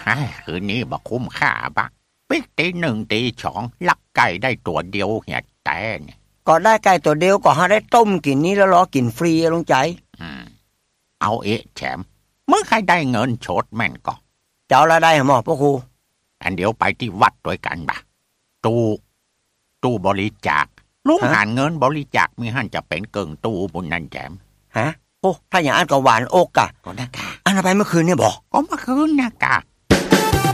คืนนี้บ่คุ้มค่าบะปิกตีหนึ่งตีสองลักไก่ได้ตัวเดียวเหียแต่เนี่ยก็ได้ไก่ตัวเดียวก็หาได้ต้มกินนี้แล้วรอกินฟรีลุงใจเอาแชมเมื่อใครได้เงินโฉดแม่นก็เจ้าละได้หรอพ่อครูอันเดี๋ยวไปที่วัดด้วยกันบะตู้บริจาคลุงหันเงินบริจาคมีหันจะเป็นเกิงตู้บุญนั่นแจมฮะโอ้ถ้าอย่างอันก็หวานอกกะก็นะกะอันไปเมื่อคืนเนี่ยบอกก็เมื่อคืนนะกะ